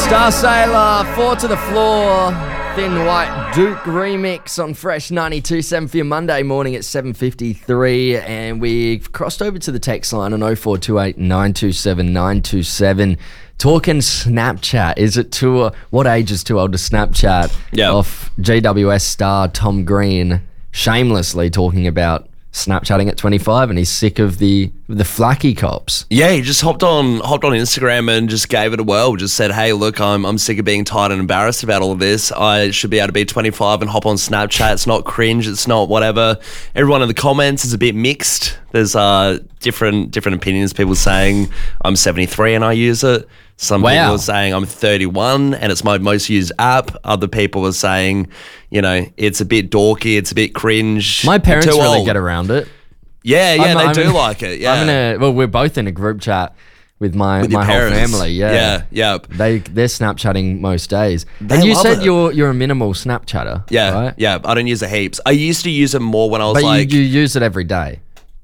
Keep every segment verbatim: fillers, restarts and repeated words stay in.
Star Sailor, Four to the Floor, Thin White Duke remix on Fresh ninety-two point seven for your Monday morning at seven fifty-three, and we've crossed over to the text line on oh four two eight, nine two seven, nine two seven. Talking Snapchat, is it too, uh, what age is too old to Snapchat? Yep. Off G W S star Tom Green shamelessly talking about Snapchatting at twenty-five, and he's sick of the the flaky cops. Yeah, he just hopped on hopped on Instagram and just gave it a whirl. Just said, hey, look, I'm I'm sick of being tired and embarrassed about all of this. I should be able to be twenty-five and hop on Snapchat. It's not cringe. It's not whatever. Everyone in the comments is a bit mixed. There's uh different different opinions. People saying I'm seventy-three and I use it. Some Wow. people are saying I'm thirty-one and it's my most used app. Other people are saying, you know, it's a bit dorky, it's a bit cringe. My parents too really old. get around it. Yeah, yeah, I'm- they I'm do in- like it. Yeah, I'm in a, well, we're both in a group chat with my, With your my whole parents. family. Yeah, Yeah, yeah. They they're Snapchatting most days. They and you love said it. you're you're a minimal Snapchatter. Yeah, right? yeah. I don't use it heaps. I used to use it more when I was But like, you, you use it every day.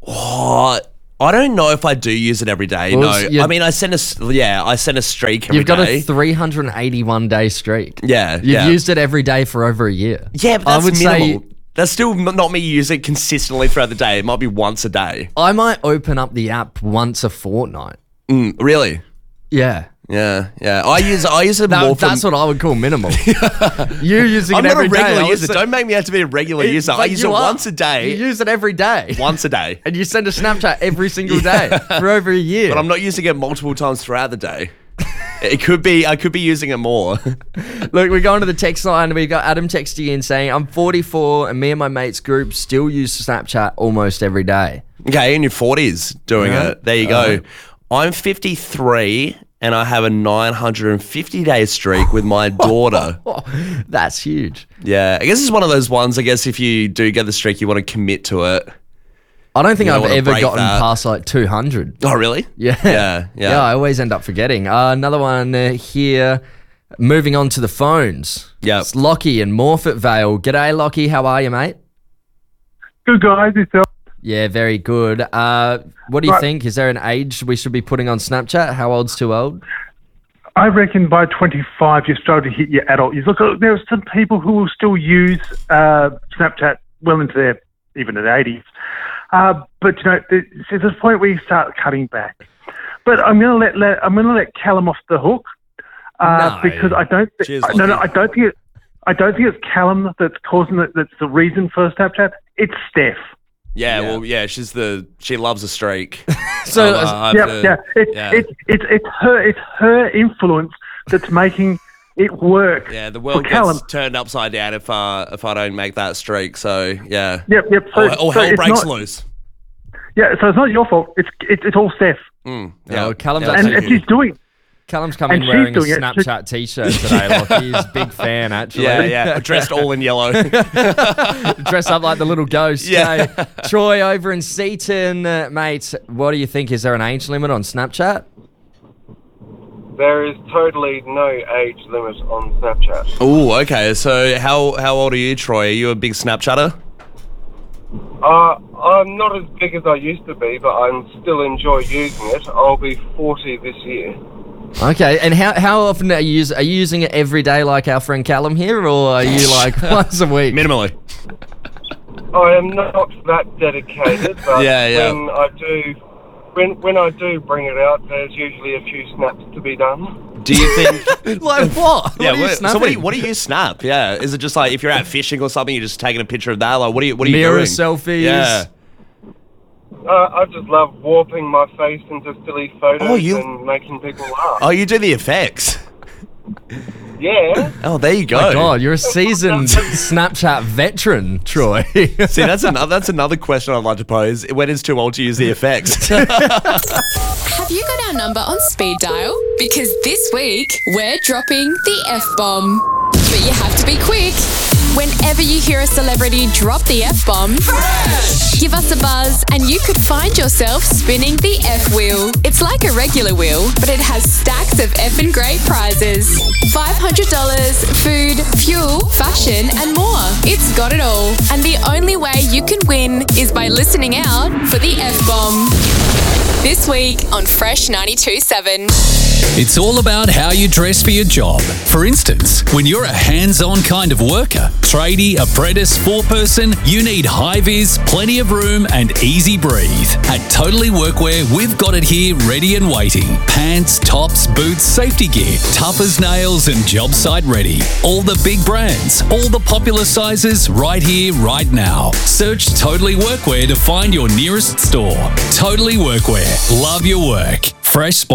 oh, I don't know if I do use it every day. Well, no, it's- you- I mean, I send a s- yeah, I send a streak every You've got day. a three hundred eighty-one day streak. Yeah, You've yeah. used it every day for over a year. yeah, but I that's would minimal. say That's still m- not me using it consistently throughout the day. It might be once a day. I might open up the app once a fortnight. Mm, really? Yeah. Yeah, yeah. I use I use it That- more for. that's what I would call minimal. you using I'm it not every a day. regular I would user. say- Don't make me have to be a regular It- user. I but use you it are. once a day. You use it every day. once a day. And you send a Snapchat every single day for over a year. But I'm not using it multiple times throughout the day. It could be. I could be using it more. Look, we're going to the text line. We got Adam texting in saying, I'm forty-four and me and my mates group still use Snapchat almost every day. Okay, in your forties doing Yeah. it. There you go. I'm fifty-three and I have a nine hundred fifty day streak with my daughter. Oh, that's huge. Yeah, I guess it's one of those ones. I guess if you do get the streak, you want to commit to it. I don't think You don't I've wanna ever break gotten that. past like two hundred. Oh, really? Yeah. Yeah, yeah. Yeah, I always end up forgetting. Uh, another one uh, here. Moving on to the phones. Yep. It's Lockie in Morfett Vale. G'day, Lockie. How are you, mate? Good guys, yourself. Yeah, very good. Uh, what do you Right. think? Is there an age we should be putting on Snapchat? How old's too old? I reckon by twenty-five you start to hit your adult years. Look, there are some people who will still use uh, Snapchat well into their even their eighties. Uh, but you know, there's, there's a point where you start cutting back. But I'm going to let, let I'm going to let Callum off the hook uh, No. because I don't. Th- Cheers, no, no, Lockie. I don't think it. I don't think it's Callum that's causing it. That's the reason for Snapchat. It's Steph. Yeah, Yeah. well, yeah, she's the she loves a streak. So, Um, uh, I have Yeah, to- yeah. It's yeah. it's it's it's her it's her influence that's making it work. Yeah, the world for Callum. gets turned upside down if uh, if I don't make that streak. So yeah, Yep, yep. So, all, all so hell it's breaks not, loose. Yeah, so it's not your fault. It's it's, it's all Steph, Mm, No, Callum's yeah, and, actually- and she's doing. Callum's coming And she's wearing a doing it. Snapchat t-shirt today, Lockie. He's a big fan, actually. yeah, yeah, dressed all in yellow. Dress up like the little ghost. Yeah. Hey, Troy over in Seaton, uh, mate, what do you think? Is there an age limit on Snapchat? There is totally no age limit on Snapchat. Oh, okay. So how how old are you, Troy? Are you a big Snapchatter? Uh, I'm not as big as I used to be, but I still enjoy using it. I'll be forty this year. Okay, and how how often are you, use, are you using it every day like our friend Callum here, or are you like once a week? Minimally. I am not that dedicated, but Yeah, yeah. when I do, when when I do bring it out, there's usually a few snaps to be done. Do you think? Like what? yeah. What are you what- so what do you snapping? what do you snap? Yeah. Is it just like if you're out fishing or something, you're just taking a picture of that? Like what are you what are you Mirror doing? selfies. Yeah. Uh, I just love warping my face into silly photos Oh, you- and making people laugh. Oh, you do the effects. Yeah. Oh, there you go. My God, you're a seasoned Snapchat veteran, Troy. See, that's another that's another question I'd like to pose. When is too old to use the effects? Have you got our number on speed dial? Because this week, we're dropping the F-bomb. But you have to be quick. Whenever you hear a celebrity drop the F-bomb, give us a buzz and you could find yourself spinning the F-wheel. It's like a regular wheel, but it has stacks of effing great prizes. five hundred dollars, food, fuel, fashion, and more. It's got it all. And the only way you can win is by listening out for the F-bomb. This week on Fresh ninety-two point seven. It's all about how you dress for your job. For instance, when you're a hands-on kind of worker, tradie, apprentice, four-person, you need high-vis, plenty of room and easy breathe. At Totally Workwear, we've got it here ready and waiting. Pants, tops, boots, safety gear, tough as nails and job site ready. All the big brands, all the popular sizes right here, right now. Search Totally Workwear to find your nearest store. Totally Workwear. Love your work. Fresh sponsor.